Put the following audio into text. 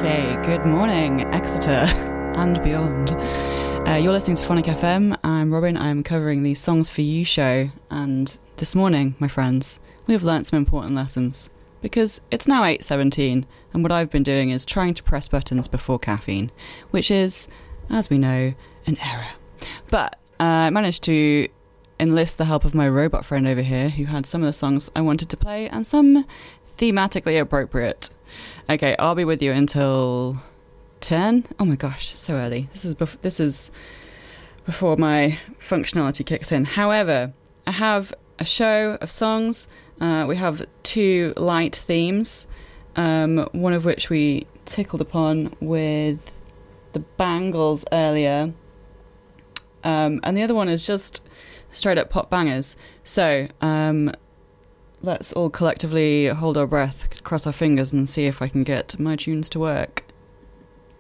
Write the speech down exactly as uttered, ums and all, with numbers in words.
Okay, good morning, Exeter and beyond. Uh, you're listening to Phonic F M. I'm Robin. I'm covering the Songs for You show. And this morning, my friends, we have learnt some important lessons. Because it's now eight seventeen, and what I've been doing is trying to press buttons before caffeine, which is, as we know, an error. But uh, I managed to enlist the help of my robot friend over here, who had some of the songs I wanted to play, and some thematically appropriate. Okay, I'll be with you until ten. Oh my gosh, so early. This is bef- this is before my functionality kicks in. However, I have a show of songs. Uh, we have two light themes, um, one of which we tickled upon with the Bangles earlier, um, and the other one is just straight up pop bangers. So um, let's all collectively hold our breath, cross our fingers, and see if I can get my tunes to work.